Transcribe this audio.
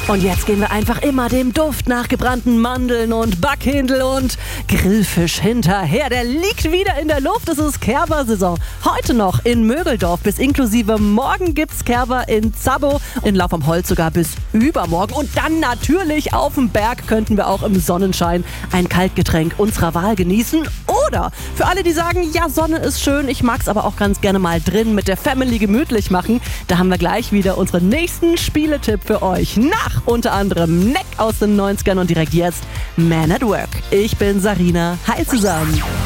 Und jetzt gehen wir einfach immer dem Duft nach gebrannten Mandeln und Backhändel und Grillfisch hinterher. Der liegt wieder in der Luft. Es ist Kerber-Saison. Heute noch in Mögeldorf bis inklusive morgen gibt's Kerber in Zabbo, in Lauf am Holz sogar bis übermorgen. Und dann natürlich auf dem Berg könnten wir auch im Sonnenschein ein Kaltgetränk unserer Wahl genießen. Oder für alle, die sagen, ja, Sonne ist schön, ich mag's aber auch ganz gerne mal drin mit der Family gemütlich machen. Da haben wir gleich wieder unseren nächsten Spieletipp für euch. Nach unter anderem Neck aus den 90ern und direkt jetzt Man at Work. Ich bin Sarina. Hi zusammen.